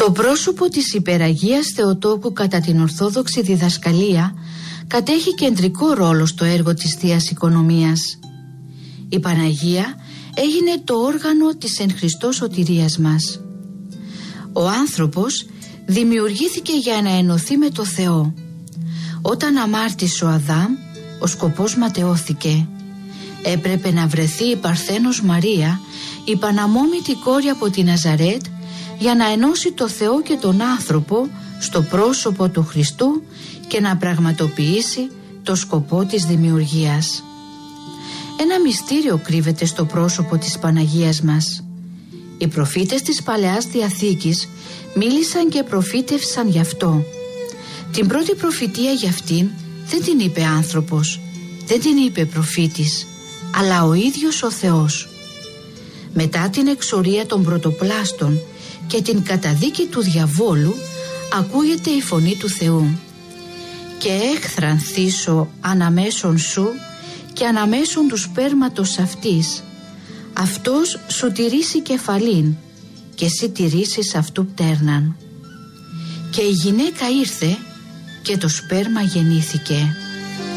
Το πρόσωπο της Υπεραγίας Θεοτόκου κατά την Ορθόδοξη διδασκαλία κατέχει κεντρικό ρόλο στο έργο της Θείας Οικονομίας. Η Παναγία έγινε το όργανο της εν Χριστώ σωτηρίας μας. Ο άνθρωπος δημιουργήθηκε για να ενωθεί με το Θεό. Όταν αμάρτησε ο Αδάμ, ο σκοπός ματαιώθηκε. Έπρεπε να βρεθεί η Παρθένος Μαρία, η παναμόμητη κόρη από τη Ναζαρέτ, για να ενώσει το Θεό και τον άνθρωπο στο πρόσωπο του Χριστού και να πραγματοποιήσει το σκοπό της δημιουργίας. Ένα μυστήριο κρύβεται στο πρόσωπο της Παναγίας μας. Οι προφήτες της Παλαιάς Διαθήκης μίλησαν και προφήτευσαν γι' αυτό. Την πρώτη προφητεία για αυτήν δεν την είπε άνθρωπος, δεν την είπε προφήτης, αλλά ο ίδιος ο Θεός. Μετά την εξορία των πρωτοπλάστων και την καταδίκη του διαβόλου ακούγεται η φωνή του Θεού. «Και έχθραν θύσω αναμέσων σου και αναμέσων του σπέρματος αυτής. Αυτός σου τηρήσει κεφαλήν και εσύ τηρήσεις αυτού πτέρναν. Και η γυναίκα ήρθε και το σπέρμα γεννήθηκε».